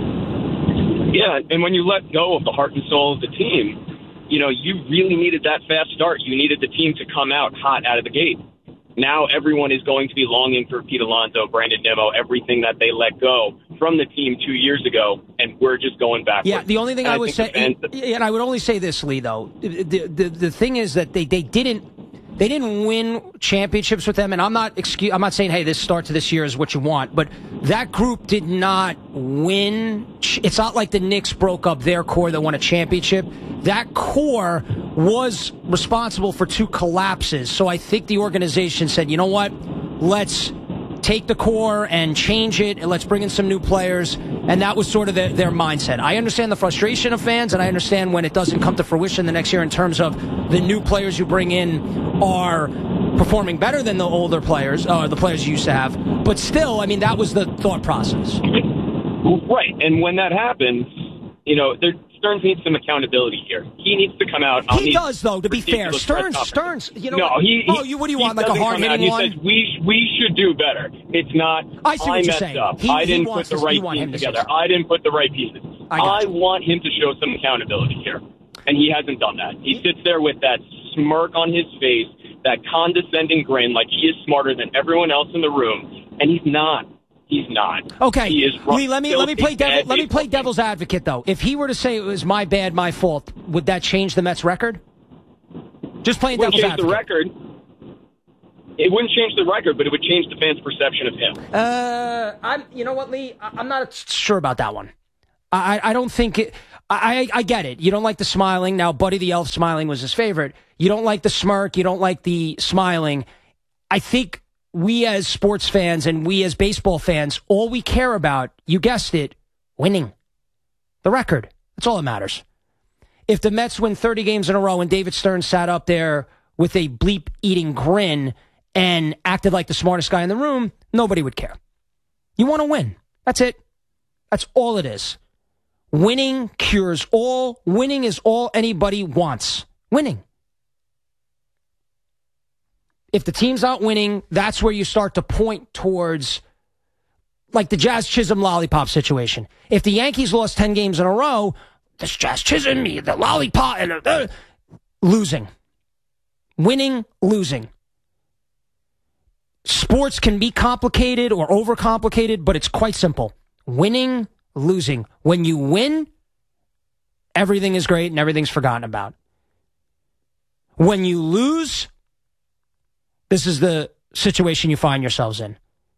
Yeah, and when you let go of the heart and soul of the team, you know, you really needed that fast start. You needed the team to come out hot out of the gate. Now everyone is going to be longing for Pete Alonso, Brandon Nimmo, everything that they let go from the team two years ago, and we're just going backwards. Yeah, the only thing and I, I would say, fans, and I would only say this, Lee, though, the, the the thing is that they, they didn't they didn't win championships with them, and I'm not excuse I'm not saying, hey, this start to this year is what you want, but that group did not win. It's not like the Knicks broke up their core that won a championship. That core was responsible for two collapses. So I think the organization said, you know what, let's take the core and change it, and let's bring in some new players. And that was sort of the, their mindset. I understand the frustration of fans, and I understand when it doesn't come to fruition the next year in terms of the new players you bring in are performing better than the older players, or the players you used to have. But still, I mean, that was the thought process. Right, and when that happens, you know, there, Stearns needs some accountability here. He needs to come out on He these does, though, to be fair. Stearns, Stearns, you know. No, he, oh, he, you, what do you he want, like a hard-hitting he one? He says, we, we should do better. It's not, I see what I you're messed saying. up. He, I didn't he put the to, right team together. I didn't put the right pieces. I, I want him to show some accountability here, and he hasn't done that. He sits there with that smirk on his face, that condescending grin, like he is smarter than everyone else in the room, and he's not. He's not. Okay, he is Lee. Let me let me play devil, bad let me play baseball devil's advocate though. If he were to say it was my bad, my fault, would that change the Mets' record? Just playing It wouldn't devil's change advocate. the record. It wouldn't change the record, but it would change the fans' perception of him. Uh, I'm. You know what, Lee? I, I'm not sure about that one. I I don't think it. I I get it. You don't like the smiling. Now, Buddy the Elf smiling was his favorite. You don't like the smirk. You don't like the smiling. I think we as sports fans and we as baseball fans, all we care about, you guessed it, winning. The record. That's all that matters. If the Mets win thirty games in a row and David Stern sat up there with a bleep-eating grin and acted like the smartest guy in the room, nobody would care. You want to win. That's it. That's all it is. Winning cures all. Winning is all anybody wants. Winning. If the team's not winning, that's where you start to point towards, like the Jazz Chisholm lollipop situation. If the Yankees lost ten games in a row, this Jazz Chisholm, the lollipop, and uh, losing. Winning, losing. Sports can be complicated or overcomplicated, but it's quite simple. Winning, losing. When you win, everything is great and everything's forgotten about. When you lose, this is the situation you find yourselves in.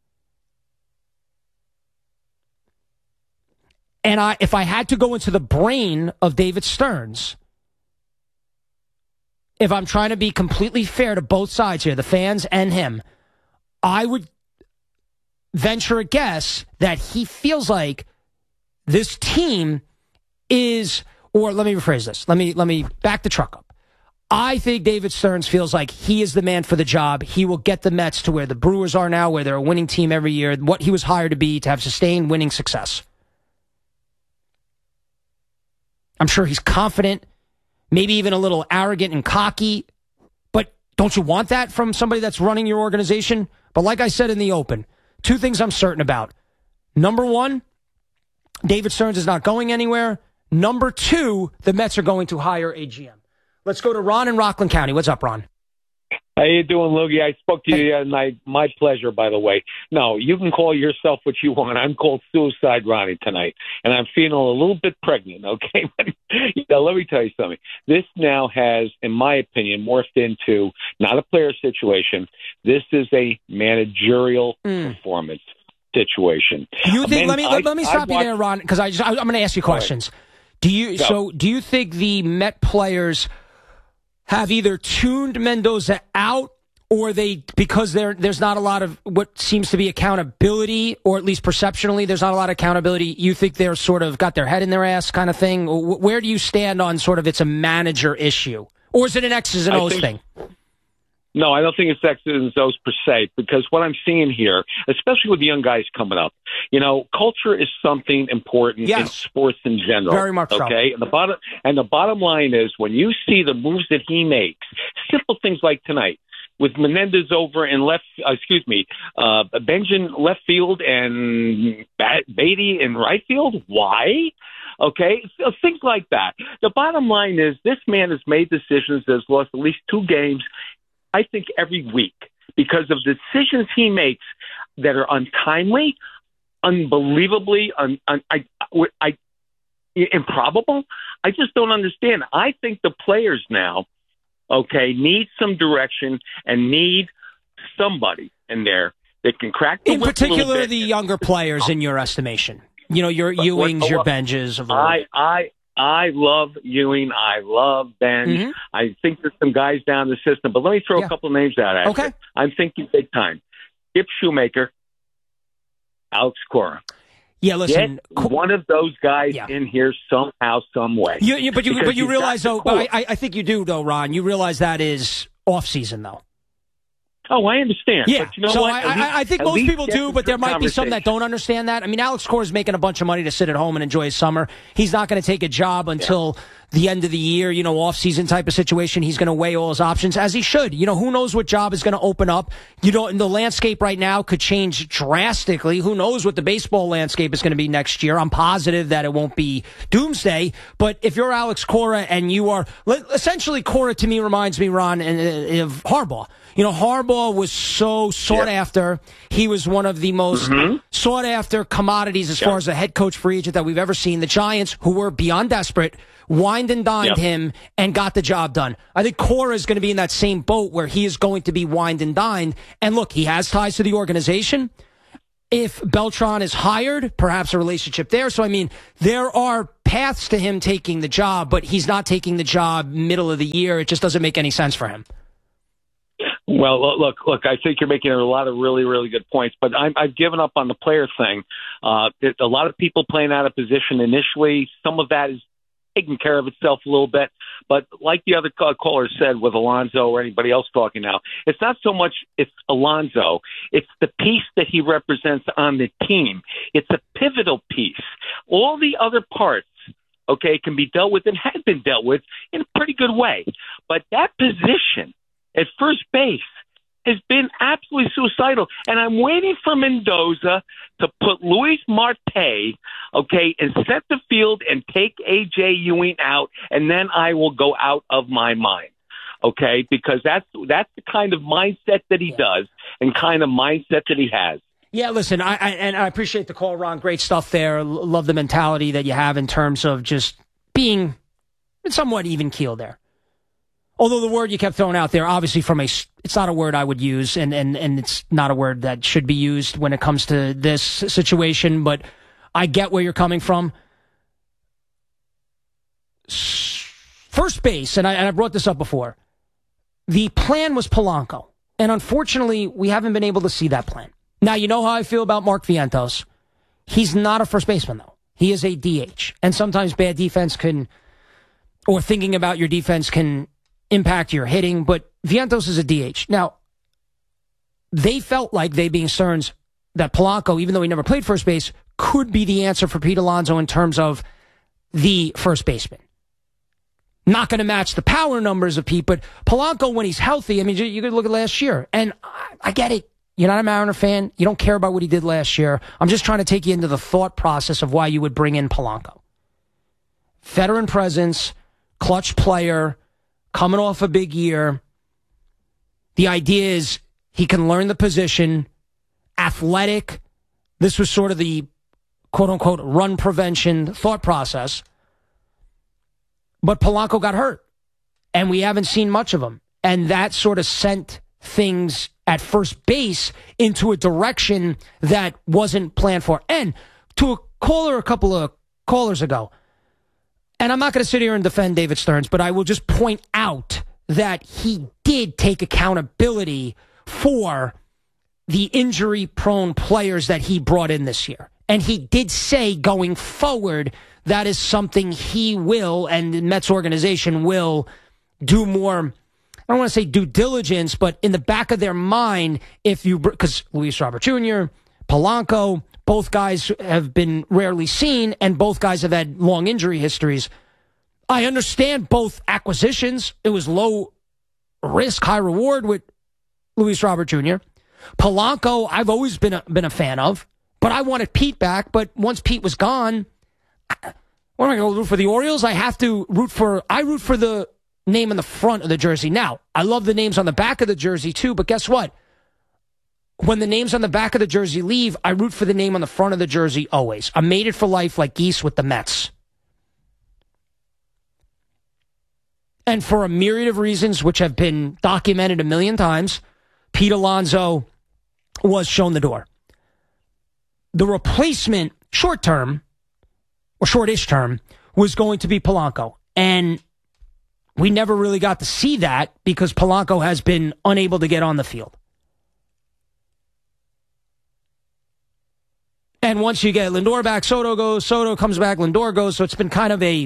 And I, if I had to go into the brain of David Stearns, if I'm trying to be completely fair to both sides here, the fans and him, I would venture a guess that he feels like this team is, or let me rephrase this. Let me let me back the truck up. I think David Stearns feels like he is the man for the job. He will get the Mets to where the Brewers are now, where they're a winning team every year, what he was hired to be, to have sustained winning success. I'm sure he's confident, maybe even a little arrogant and cocky, but don't you want that from somebody that's running your organization? But like I said in the open, two things I'm certain about. Number one, David Stearns is not going anywhere. Number two, the Mets are going to hire a G M. Let's go to Ron in Rockland County. What's up, Ron? How you doing, Loogie? I spoke to you the other night. My pleasure, by the way. No, you can call yourself what you want. I'm called Suicide Ronnie tonight, and I'm feeling a little bit pregnant, okay? You know, let me tell you something. This now has, in my opinion, morphed into not a player situation. This is a managerial mm. performance situation. You think? I mean, let me I, let me stop I you there, Ron, because I just I, I'm going to ask you questions. Right. Do you Go. so? Do you think the Met players have either tuned Mendoza out, or they, because there there's not a lot of what seems to be accountability, or at least perceptionally there's not a lot of accountability, you think they're sort of got their head in their ass kind of thing? Where do you stand on sort of it's a manager issue? Or is it an X's and O's thing? No, I don't think it's X's and O's per se, because what I'm seeing here, especially with the young guys coming up, you know, culture is something important yes. in sports in general. Very much okay? so. Okay, and the bottom and the bottom line is when you see the moves that he makes, simple things like tonight with Menendez over in left, uh, excuse me, uh, Benjamin left field and Beatty in right field. Why? Okay, so things like that. The bottom line is this man has made decisions that has lost at least two games, I think, every week because of the decisions he makes that are untimely, unbelievably, un, un, I, I, improbable. I just don't understand. I think the players now, okay, need some direction and need somebody in there that can crack the in whip particular, a little bit. the younger players, in your estimation. You know, your Ewings, what, your Benjes. Of I, I, I love Ewing. I love Ben. Mm-hmm. I think there's some guys down the system, but let me throw yeah. a couple of names out. Actually. Okay. I'm thinking big time. Skip Shoemaker, Alex Cora. Yeah, listen. Get one of those guys yeah. in here somehow, some way. You, you, but you, because but you realize though. But I, I think you do though, Ron. You realize that is off season though. Oh, I understand. Yeah, but you know so what? I, least, I, I think most people do, but there might be some that conversation. don't understand that. I mean, Alex Cora is making a bunch of money to sit at home and enjoy his summer. He's not going to take a job until the end of the year, you know, off-season type of situation. He's going to weigh all his options, as he should. You know, who knows what job is going to open up. You know, and the landscape right now could change drastically. Who knows what the baseball landscape is going to be next year. I'm positive that it won't be doomsday. But if you're Alex Cora and you are, essentially Cora to me reminds me, Ron, of Harbaugh. You know, Harbaugh was so sought yeah. after. He was one of the most mm-hmm. sought after commodities as yeah. far as a head coach free agent that we've ever seen. The Giants, who were beyond desperate, wined and dined yeah. him and got the job done. I think Cora is going to be in that same boat where he is going to be wined and dined. And look, he has ties to the organization. If Beltran is hired, perhaps a relationship there. So, I mean, there are paths to him taking the job, but he's not taking the job middle of the year. It just doesn't make any sense for him. Well, look, look, I think you're making a lot of really, really good points, but I'm, I've given up on the player thing. Uh, a lot of people playing out of position initially. Some of that is taking care of itself a little bit. But like the other caller said with Alonso or anybody else talking now, it's not so much it's Alonso. It's the piece that he represents on the team. It's a pivotal piece. All the other parts, okay, can be dealt with and have been dealt with in a pretty good way. But that position at first base has been absolutely suicidal. And I'm waiting for Mendoza to put Luis Marte, okay, and set the field and take A J Ewing out, and then I will go out of my mind, okay, because that's that's the kind of mindset that he does and kind of mindset that he has. Yeah, listen, I, I and I appreciate the call, Ron. Great stuff there. Love the mentality that you have in terms of just being somewhat even keel there. Although the word you kept throwing out there, obviously from a, it's not a word I would use, and, and, and it's not a word that should be used when it comes to this situation, but I get where you're coming from. First base, and I, and I brought this up before, the plan was Polanco, and unfortunately, we haven't been able to see that plan. Now, you know how I feel about Mark Vientos. He's not a first baseman, though. He is a D H, and sometimes bad defense can, or thinking about your defense can impact your hitting, but Vientos is a D H. Now, they felt like, they being Stearns, that Polanco, even though he never played first base, could be the answer for Pete Alonso in terms of the first baseman. Not going to match the power numbers of Pete, but Polanco, when he's healthy, I mean, you, you could look at last year, and I, I get it. You're not a Mariner fan. You don't care about what he did last year. I'm just trying to take you into the thought process of why you would bring in Polanco. Veteran presence, clutch player, coming off a big year. The idea is he can learn the position, athletic. This was sort of the quote-unquote run prevention thought process. But Polanco got hurt, and we haven't seen much of him. And that sort of sent things at first base into a direction that wasn't planned for. And to a caller a couple of callers ago, and I'm not going to sit here and defend David Stearns, but I will just point out that he did take accountability for the injury-prone players that he brought in this year. And he did say going forward, that is something he will, and the Mets organization will do more, I don't want to say due diligence, but in the back of their mind, if you, because Luis Robert Junior, Polanco, both guys have been rarely seen, and both guys have had long injury histories. I understand both acquisitions. It was low risk, high reward with Luis Robert Junior Polanco, I've always been a, been a fan of, but I wanted Pete back. But once Pete was gone, I, what am I going to root for the Orioles? I have to root for, I root for the name on the front of the jersey. Now, I love the names on the back of the jersey too, but guess what? When the names on the back of the jersey leave, I root for the name on the front of the jersey always. I'm made it for life like Geese with the Mets. And for a myriad of reasons, which have been documented a million times, Pete Alonso was shown the door. The replacement, short term, or shortish term, was going to be Polanco. And we never really got to see that because Polanco has been unable to get on the field. And once you get Lindor back, Soto goes, Soto comes back, Lindor goes. So it's been kind of a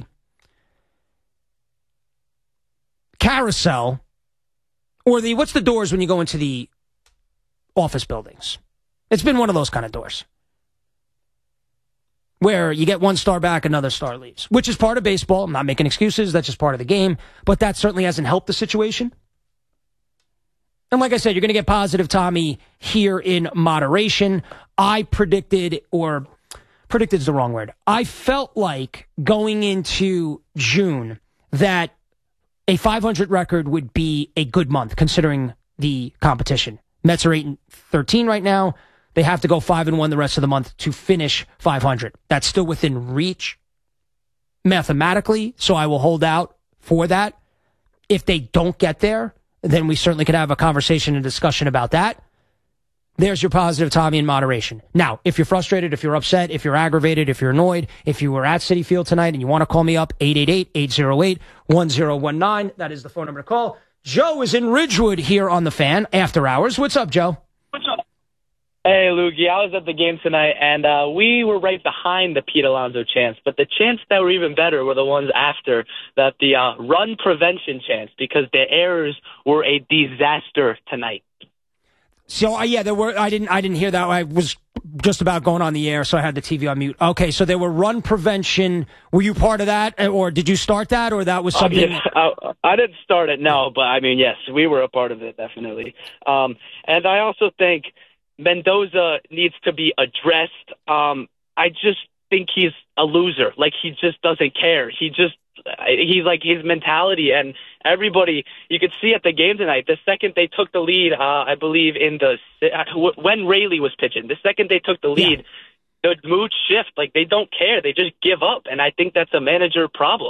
carousel. Or the, what's the doors when you go into the office buildings? It's been one of those kind of doors. where you get one star back, another star leaves, which is part of baseball. I'm not making excuses. That's just part of the game. But that certainly hasn't helped the situation. And like I said, you're going to get positive Tommy here in moderation. I predicted, or predicted is the wrong word. I felt like going into June that a five hundred record would be a good month considering the competition. Mets are eight and thirteen right now. They have to go five and one the rest of the month to finish five hundred. That's still within reach mathematically, so I will hold out for that. If they don't get there, then we certainly could have a conversation and discussion about that. There's your positive Tommy in moderation. Now, if you're frustrated, if you're upset, if you're aggravated, if you're annoyed, if you were at Citi Field tonight and you want to call me up, eight eight eight, eight oh eight, one oh one nine. That is the phone number to call. Joe is in Ridgewood here on the Fan after hours. What's up, Joe? What's up? Hey, Loogie. I was at the game tonight, and uh, we were right behind the Pete Alonso chants, but the chants that were even better were the ones after that, the uh, run prevention chants, because the errors were a disaster tonight. So uh, yeah, there were. I didn't. I didn't hear that. I was just about going on the air, so I had the T V on mute. Okay, so there were run prevention. Were you part of that, or did you start that, or that was something? Uh, yes, I, I didn't start it, no, but I mean, yes, we were a part of it, definitely. Um, and I also think Mendoza needs to be addressed. Um, I just think he's a loser. Like, he just doesn't care. He just. He's like his mentality, and everybody, you could see at the game tonight, the second they took the lead, uh, I believe in the, when Rayleigh was pitching, the second they took the lead, yeah. the mood shift, like they don't care. They just give up. And I think that's a manager problem.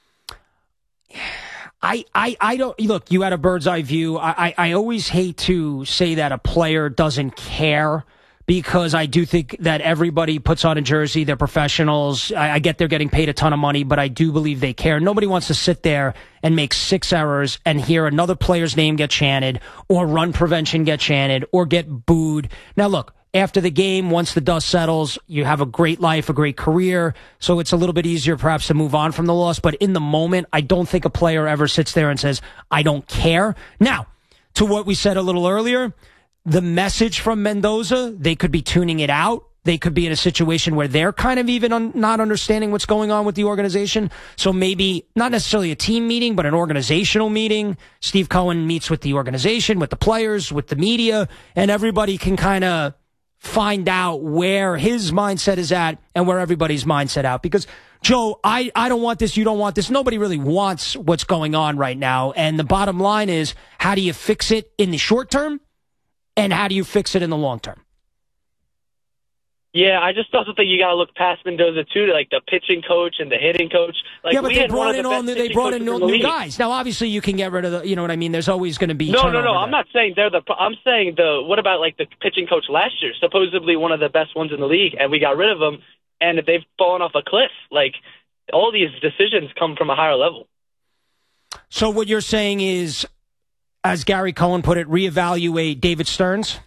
I, I, I don't, look, you had a bird's eye view. I, I, I always hate to say that a player doesn't care, because I do think that everybody puts on a jersey. They're professionals. I, I get they're getting paid a ton of money, but I do believe they care. Nobody wants to sit there and make six errors and hear another player's name get chanted, or run prevention get chanted, or get booed. Now, look, after the game, once the dust settles, you have a great life, a great career, so it's a little bit easier perhaps to move on from the loss. But in the moment, I don't think a player ever sits there and says, I don't care. Now, to what we said a little earlier, the message from Mendoza, they could be tuning it out. They could be in a situation where they're kind of even un- not understanding what's going on with the organization. So maybe not necessarily a team meeting, but an organizational meeting. Steve Cohen meets with the organization, with the players, with the media, and everybody can kind of find out where his mindset is at and where everybody's mindset out. Because, Joe, I, I don't want this, you don't want this. Nobody really wants what's going on right now. And the bottom line is, how do you fix it in the short term? And how do you fix it in the long term? Yeah, I just also think you got to look past Mendoza too, to like the pitching coach and the hitting coach. Like, yeah, but we they had brought one in of the all best new, they pitching brought in coaches new, in the new league. guys. Now, obviously, you can get rid of the, you know what I mean? There's always going to be No, no, turnover no. I'm there. not saying they're the. I'm saying the. What about like the pitching coach last year? Supposedly one of the best ones in the league, and we got rid of him, and they've fallen off a cliff. Like, all these decisions come from a higher level. So what you're saying is, as Gary Cohen put it, reevaluate David Stearns?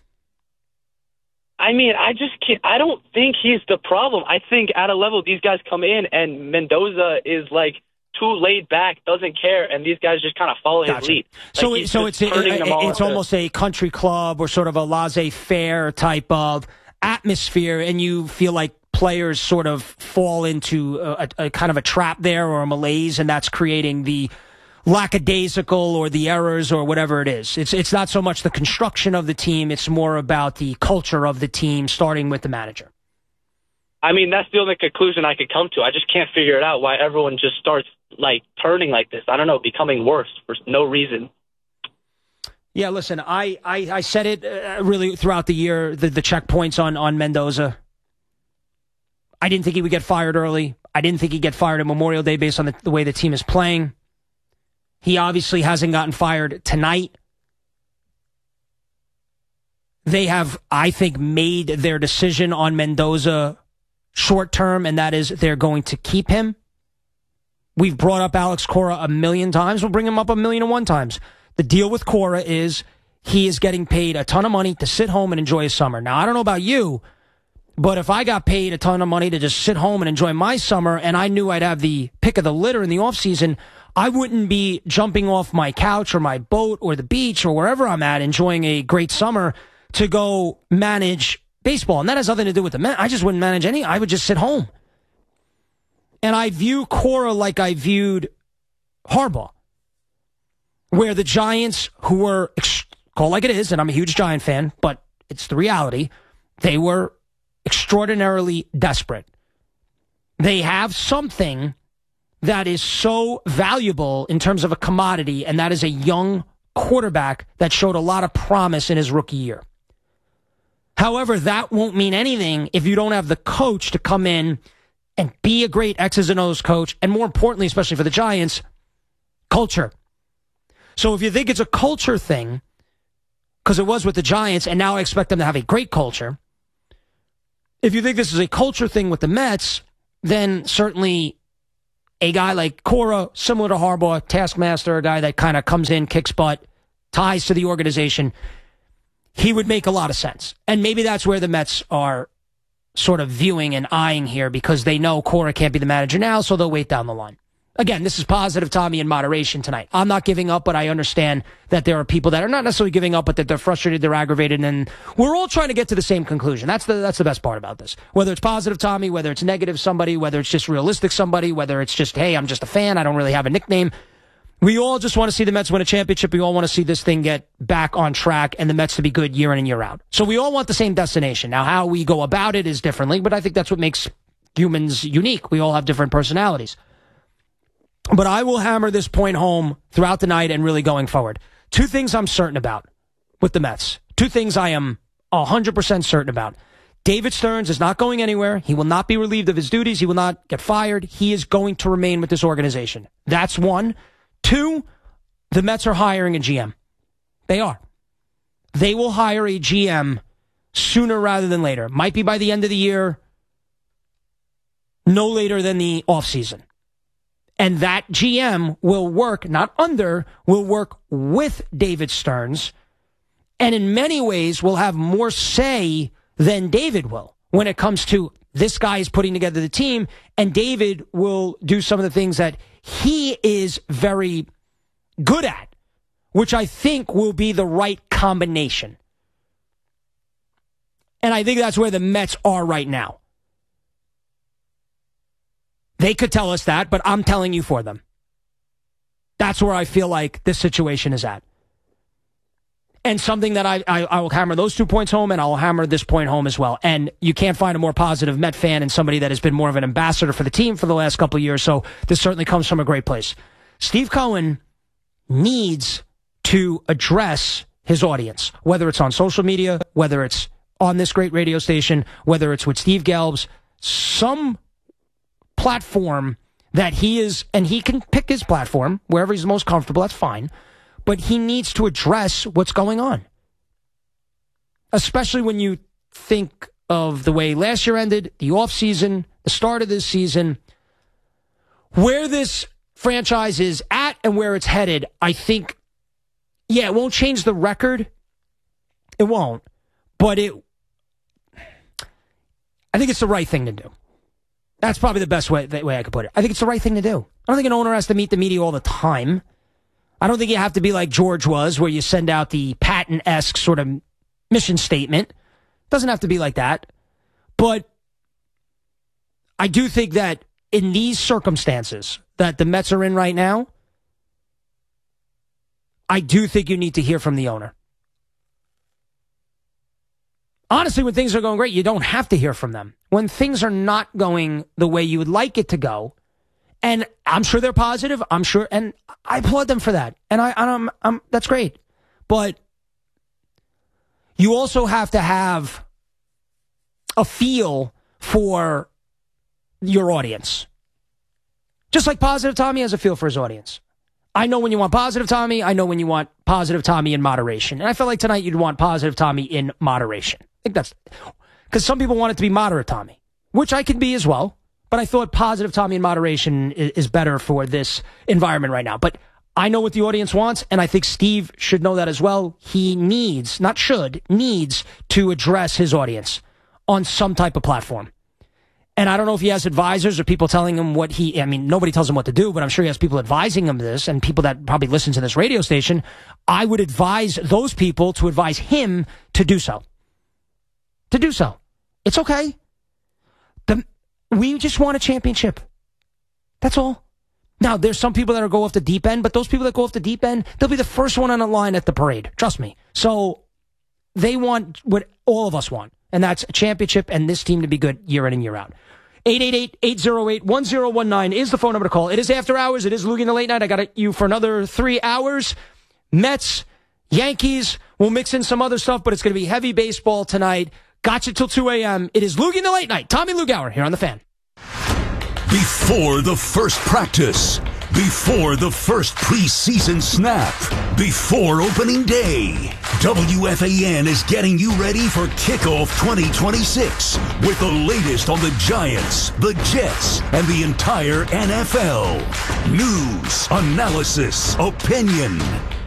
I mean, I just can't. I don't think he's the problem. I think at a level, these guys come in and Mendoza is like too laid back, doesn't care, and these guys just kind of follow Gotcha. his lead. Like, So, he's so just it's turning it, them all it's into- almost a country club or sort of a laissez-faire type of atmosphere, and you feel like players sort of fall into a, a, a kind of a trap there or a malaise, and that's creating the lackadaisical or the errors or whatever it is. It's it's not so much the construction of the team, it's more about the culture of the team, starting with the manager. I mean, that's the only conclusion I could come to. I just can't figure it out why everyone just starts like turning like this. I don't know, becoming worse for no reason. Yeah, listen, I, I, I said it uh, really throughout the year, the, the checkpoints on, on Mendoza. I didn't think he would get fired early. I didn't think he'd get fired at Memorial Day based on the, the way the team is playing. He obviously hasn't gotten fired tonight. They have, I think, made their decision on Mendoza short term, and that is they're going to keep him. We've brought up Alex Cora a million times. We'll bring him up a million and one times. The deal with Cora is he is getting paid a ton of money to sit home and enjoy his summer. Now, I don't know about you, but if I got paid a ton of money to just sit home and enjoy my summer, and I knew I'd have the pick of the litter in the offseason, I wouldn't be jumping off my couch or my boat or the beach or wherever I'm at enjoying a great summer to go manage baseball. And that has nothing to do with the men. I just wouldn't manage any. I would just sit home And I view Cora like I viewed Harbaugh, where the Giants, who were, call like it is, and I'm a huge Giant fan, but it's the reality, they were extraordinarily desperate. They have something that is so valuable in terms of a commodity, and that is a young quarterback that showed a lot of promise in his rookie year. However, that won't mean anything if you don't have the coach to come in and be a great X's and O's coach, and more importantly, especially for the Giants, culture. So if you think it's a culture thing, because it was with the Giants, and now I expect them to have a great culture, if you think this is a culture thing with the Mets, then certainly a guy like Cora, similar to Harbaugh, taskmaster, a guy that kind of comes in, kicks butt, ties to the organization, he would make a lot of sense. And maybe that's where the Mets are sort of viewing and eyeing here, because they know Cora can't be the manager now, so they'll wait down the line. Again, this is positive Tommy in moderation tonight. I'm not giving up, but I understand that there are people that are not necessarily giving up, but that they're frustrated, they're aggravated, and we're all trying to get to the same conclusion. That's the that's the best part about this. Whether it's positive Tommy, whether it's negative somebody, whether it's just realistic somebody, whether it's just, hey, I'm just a fan, I don't really have a nickname. We all just want to see the Mets win a championship. We all want to see this thing get back on track and the Mets to be good year in and year out. So we all want the same destination. Now, how we go about it is differently, but I think that's what makes humans unique. We all have different personalities. But I will hammer this point home throughout the night and really going forward. Two things I'm certain about with the Mets. Two things I am one hundred percent certain about. David Stearns is not going anywhere. He will not be relieved of his duties. He will not get fired. He is going to remain with this organization. That's one. Two, the Mets are hiring a G M. They are. They will hire a G M sooner rather than later. Might be by the end of the year, no later than the offseason. And that G M will work, not under, will work with David Stearns, and in many ways will have more say than David will when it comes to this guy is putting together the team, and David will do some of the things that he is very good at, which I think will be the right combination. And I think that's where the Mets are right now. They could tell us that, but I'm telling you for them. That's where I feel like this situation is at. And something that I, I, I will hammer those two points home, and I'll hammer this point home as well. And you can't find a more positive Met fan and somebody that has been more of an ambassador for the team for the last couple of years, so this certainly comes from a great place. Steve Cohen needs to address his audience, whether it's on social media, whether it's on this great radio station, whether it's with Steve Gelbs, some platform that he is, and he can pick his platform wherever he's most comfortable, that's fine, but he needs to address what's going on. Especially when you think of the way last year ended, the offseason, the start of this season, where this franchise is at and where it's headed. I think, yeah, it won't change the record. It won't. But it, I think it's the right thing to do. That's probably the best way, the way I could put it. I think it's the right thing to do. I don't think an owner has to meet the media all the time. I don't think you have to be like George was, where you send out the Patton-esque sort of mission statement. It doesn't have to be like that. But I do think that in these circumstances that the Mets are in right now, I do think you need to hear from the owner. Honestly, when things are going great, you don't have to hear from them. When things are not going the way you would like it to go, and I'm sure they're positive, I'm sure, and I applaud them for that. And I, I'm, I'm, that's great. But you also have to have a feel for your audience. Just like Positive Tommy has a feel for his audience. I know when you want Positive Tommy. I know when you want Positive Tommy in moderation. And I feel like tonight you'd want Positive Tommy in moderation. I think that's because some people want it to be moderate Tommy, which I can be as well. But I thought Positive Tommy in moderation is, is better for this environment right now. But I know what the audience wants, and I think Steve should know that as well. He needs, not should, needs to address his audience on some type of platform. And I don't know if he has advisors or people telling him what he, I mean, nobody tells him what to do, but I'm sure he has people advising him this, and people that probably listen to this radio station. I would advise those people to advise him to do so. To do so. It's okay. The, we just won a championship. That's all. Now, there's some people that are go off the deep end, but those people that go off the deep end, they'll be the first one on the line at the parade. Trust me. So they want what all of us want, and that's a championship and this team to be good year in and year out. eight eight eight, eight oh eight, one oh one nine is the phone number to call. It is after hours. It is Loogie in the Late Night. I got you for another three hours. Mets, Yankees, we'll mix in some other stuff, but it's going to be heavy baseball tonight. Gotcha till two a.m. It is Loogie in the Late Night. Tommy Lugauer here on The Fan. Before the first practice, before the first preseason snap, before opening day, W F A N is getting you ready for kickoff twenty twenty-six with the latest on the Giants, the Jets, and the entire N F L. News, analysis, opinion.